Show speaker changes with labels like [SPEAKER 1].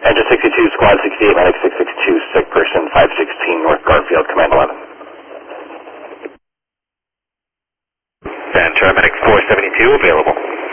[SPEAKER 1] Engine 62, Squad 68, Medic 662, sick person 516, North Garfield, Command 11.
[SPEAKER 2] And Paramedic 472 available.